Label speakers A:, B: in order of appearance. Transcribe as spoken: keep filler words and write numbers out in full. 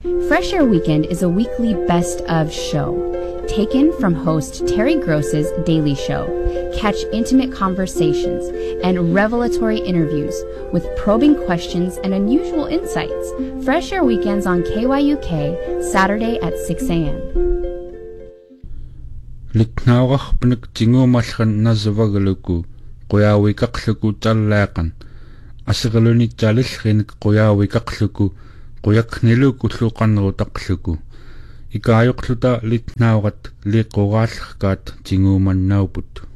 A: Fresh Air Weekend is a weekly best of show, taken from host Terry Gross's Daily Show. Catch intimate conversations and revelatory interviews with probing questions and unusual insights. Fresh Air Weekends on K Y U K, Saturday at six a.m.
B: Liknaawaqpnik tinguumallan nasavagaluku quyaawikaqluku tallaaqan asiqalunittalillrinik quyaawikaqluku quyakniluku luqannerutaqluku ikaayuqluta litnaawat liquraallerkaat tinguumannauput